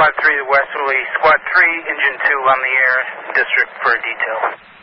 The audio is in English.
Squad 3 to Westerly. Squad 3, Engine 2 on the air, district for detail.